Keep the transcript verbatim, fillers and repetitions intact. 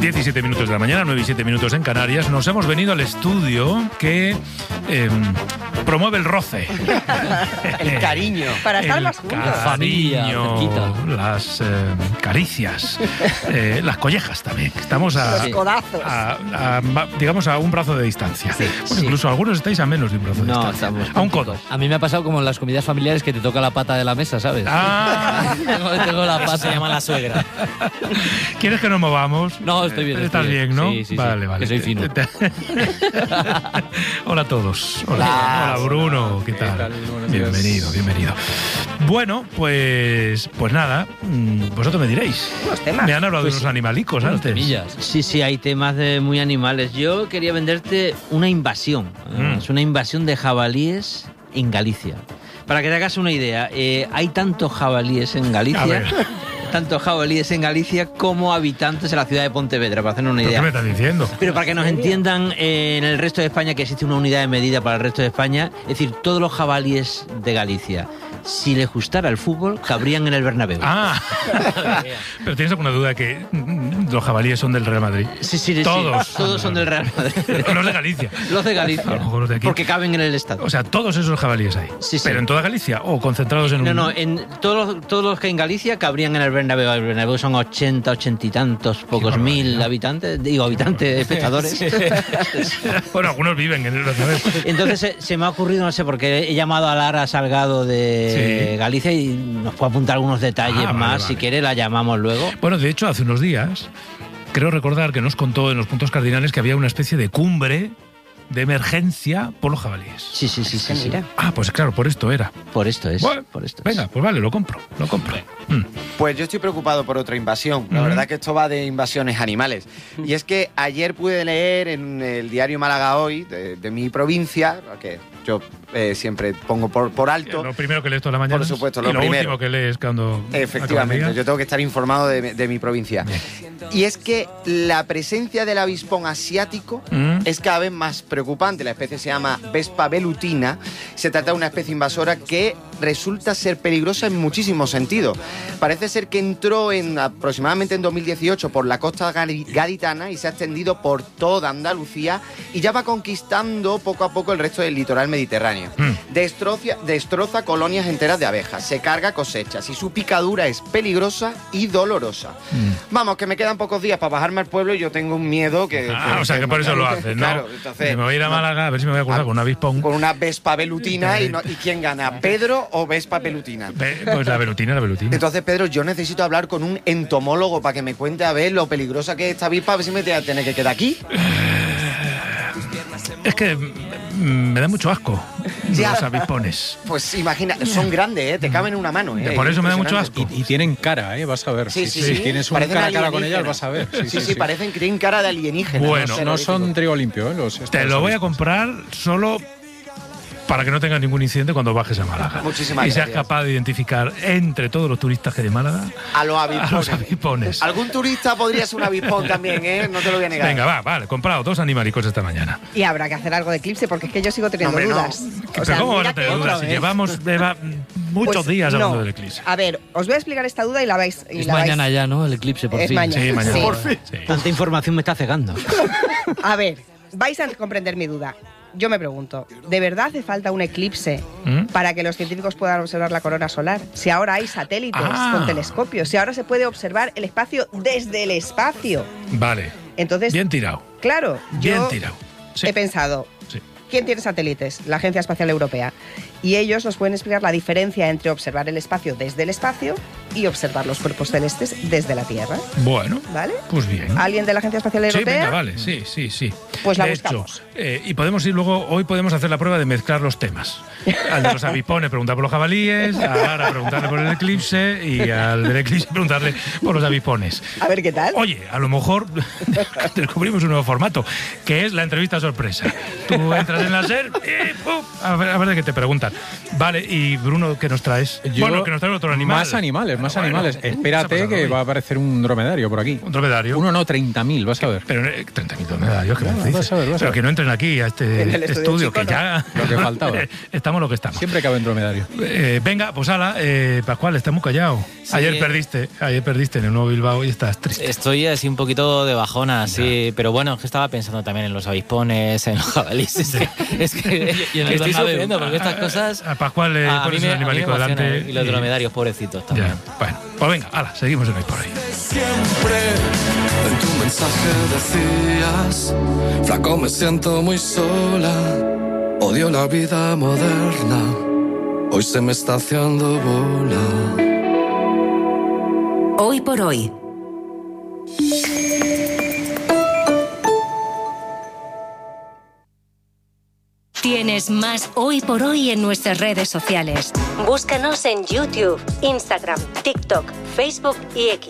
diecisiete minutos de la mañana, nueve y siete minutos en Canarias. Nos hemos venido al estudio que eh, promueve el roce. El cariño. Para estar el más juntos. cariño, las eh, caricias, eh, las collejas también. Estamos a, Los codazos. a, a, a, digamos, a un brazo de distancia. Sí, Bueno, sí. Incluso algunos estáis a menos de un brazo de No, distancia. estamos A un codo. A mí me ha pasado como en las comidas familiares que te toca la pata de la mesa, ¿sabes? Ah. tengo, tengo la pata. Se llama la suegra. ¿Quieres que nos movamos? No, estoy bien. Estás estoy bien, ¿no? Sí, sí, vale, sí, vale. que soy fino. Hola a todos. Hola, Hola. Hola Bruno. ¿Qué tal? ¿Qué tal? Buenos días. Bienvenido, bienvenido. Bueno, pues pues nada, mm, vosotros me diréis. Unos temas. Me han hablado Pues de unos animalicos Unos antes. temillas. Sí, sí, hay temas de muy animales. Yo quería venderte una invasión. Mm. Es una invasión de jabalíes en Galicia. Para que te hagas una idea, eh, hay tantos jabalíes en A Galicia, ver. tantos jabalíes en Galicia como habitantes en la ciudad de Pontevedra, para hacernos una ¿Pero idea. ¿Qué me estás diciendo? Pero para que nos entiendan, eh, en el resto de España, que existe una unidad de medida para el resto de España, es decir, todos los jabalíes de Galicia, si les gustara el fútbol, cabrían en el Bernabéu. Ah, pero ¿tienes alguna duda que mm, los jabalíes son del Real Madrid? Sí, sí, sí. Todos. Todos son del Real Madrid. Los de Galicia. Los de A lo Galicia. mejor los de aquí. Porque caben en el estadio. O sea, todos esos jabalíes hay. Sí, sí. ¿Pero en toda Galicia o concentrados en No, un...? no, en todos los, todos los que en Galicia cabrían en el Bernabéu. El Bernabéu son ochenta, ochenta y tantos, pocos barbaridad. mil habitantes, digo, habitantes, espectadores. Bueno, algunos viven en el Bernabéu. Entonces se, se me ha ocurrido, no sé, porque he llamado a Lara Salgado de Sí. Galicia y nos puede apuntar algunos detalles Ah, vale, más. vale. Si quiere, la llamamos luego. Bueno, de hecho, hace unos días, creo recordar que nos contó en los puntos cardinales que había una especie de cumbre de emergencia por los jabalíes. Sí, sí, sí, sí, sí. Mira. Ah, pues claro, por esto era. Por esto es. Bueno, por esto es. Venga, pues vale, lo compro, lo compro. Mm. Pues yo estoy preocupado por otra invasión. La Ujú. verdad que esto va de invasiones animales. Y es que ayer pude leer en el diario Málaga Hoy, de, de mi provincia, que yo eh, siempre pongo por, por alto. Lo primero que lees toda la mañana. Por supuesto, y lo lo primero. último que lees cuando... acaba el Efectivamente, día. yo tengo que estar informado de, de mi provincia. Bien. Y es que la presencia del avispón asiático Mm. es cada vez más preocupante. La especie se llama Vespa velutina. Se trata de una especie invasora que resulta ser peligrosa en muchísimos sentidos. Parece ser que entró en aproximadamente en dos mil dieciocho por la costa gali- gaditana y se ha extendido por toda Andalucía y ya va conquistando poco a poco el resto del litoral mediterráneo. Mm. Destrocia, destroza colonias enteras de abejas, se carga cosechas y su picadura es peligrosa y dolorosa. Mm. Vamos, que me quedan pocos días para bajarme al pueblo y yo tengo un miedo que... Ah, o sea, que por eso lo haces, ¿no? Claro, entonces... me voy a ir a no, Málaga a ver si me voy a cruzar Ah, con un avispón. con una Vespa velutina y, no- ¿y quién gana? ¿Pedro o Vespa velutina? Ve- Pues la velutina, la velutina. Entonces, Pedro, yo necesito hablar con un entomólogo para que me cuente a ver lo peligrosa que es esta avispa, a ver si me voy a tener que quedar aquí. Es que mm, me da mucho asco Ya. los avispones. Pues imagina, son grandes, ¿eh? Te caben en una mano, ¿eh? Por eso me da mucho Impresionante. asco. Y, y tienen cara, ¿eh? Vas a ver. Sí, Si sí, sí. tienes un Parecen cara a cara con alienígenas. ellas, vas a ver. Sí, sí, parecen que tienen cara de alienígena. Bueno, no, sé, No son terrorífico. trigo limpio, ¿eh? Los, Te estos lo voy a avispas. comprar solo para que no tengas ningún incidente cuando bajes a Málaga. Muchísimas y seas gracias. capaz de identificar entre todos los turistas que hay de Málaga A los a los avispones. avispones. Algún turista podría ser un avispón también, ¿eh? No te lo voy a negar. Venga, va, vale, comprado dos animalicos esta mañana. Y habrá que hacer algo de eclipse porque es que yo sigo teniendo No, hombre, no. dudas. Pero ¿cómo van a tener dudas si llevamos Eva, muchos Pues días hablando no. del eclipse? A ver, os voy a explicar esta duda y la vais. Y Es la vais- mañana ya, ¿no? El eclipse, por Es fin. mañana. Sí, mañana. Sí. Por fin. Sí. Tanta información me está cegando. A ver, vais a comprender mi duda. Yo me pregunto, ¿de verdad hace falta un eclipse ¿Mm? para que los científicos puedan observar la corona solar? Si ahora hay satélites Ah. con telescopios, si ahora se puede observar el espacio desde el espacio. Vale, Entonces, bien tirado, claro, bien yo tirado. Sí, he pensado, sí. ¿quién tiene satélites? La Agencia Espacial Europea. Y ellos nos pueden explicar la diferencia entre observar el espacio desde el espacio y observar los cuerpos celestes desde la Tierra. Bueno, ¿Vale? pues bien. ¿Alguien de la Agencia Espacial Sí, Europea? venga, vale, sí, sí, sí. Pues la de buscamos. hecho, eh, y podemos ir luego, hoy podemos hacer la prueba de mezclar los temas. Al de los avispones preguntar por los jabalíes, a Lara preguntarle por el eclipse y al del eclipse preguntarle por los avispones. A ver qué tal. Oye, a lo mejor descubrimos un nuevo formato, que es la entrevista sorpresa. Tú entras en la SER y ¡pum! a ver, a ver de qué te preguntan. Vale, y Bruno, ¿qué nos traes? Yo- bueno, que nos trae otro animal. Más animales, más Bueno, animales. bueno, Espérate se ha pasado que hoy. va a aparecer un dromedario por aquí. Un dromedario. Uno no, treinta mil, vas a ver. Pero eh, treinta mil dromedarios, ¿qué me Bueno, dices? vas a ver, vas a Pero ver. que no entren aquí a este En el estudio, estudio que chico, ya Lo que faltaba. estamos lo que estamos. Siempre cabe en dromedario. Eh, venga, pues ala, eh, Pascual, está muy callado. Sí. Ayer perdiste, ayer perdiste en el Nuevo Bilbao y estás triste. Estoy así un poquito de bajona, sí, pero bueno, es que estaba pensando también en los avispones, en los jabalíes. Es que, es que, Y en que el estoy Bernabéu. sufriendo porque estas cosas. A Pascual le a mí pones me, un a mí me animalico emocionan, delante. y los dromedarios, pobrecitos también. Ya, bueno, pues venga, ala, seguimos en Hoy por Hoy. Siempre en tu mensaje decías, flaco, me siento muy sola, odio la vida moderna, hoy se me está haciendo bola. Hoy por Hoy. Tienes más Hoy por Hoy en nuestras redes sociales. Búscanos en YouTube, Instagram, TikTok, Facebook y X.